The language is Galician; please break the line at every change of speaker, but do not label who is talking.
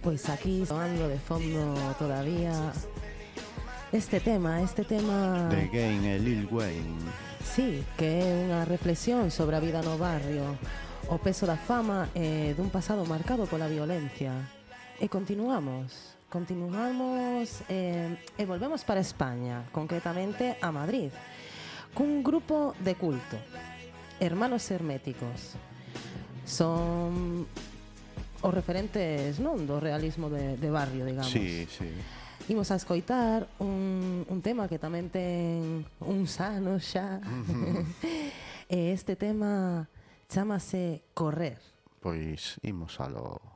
Pois aquí soando de fondo todavía este tema
de Game e Lil Wayne.
sí, que é unha reflexión sobre a vida no barrio, o peso da fama e dun pasado marcado pola violencia. E continuamos e volvemos para España, concretamente a Madrid, cun grupo de culto, Hermanos Herméticos. Son os referentes, non, do realismo de barrio, digamos.
Sí, sí.
Imos a escoitar un tema que tamén ten uns anos xa. E este tema chámase Correr.
Pois imos alo.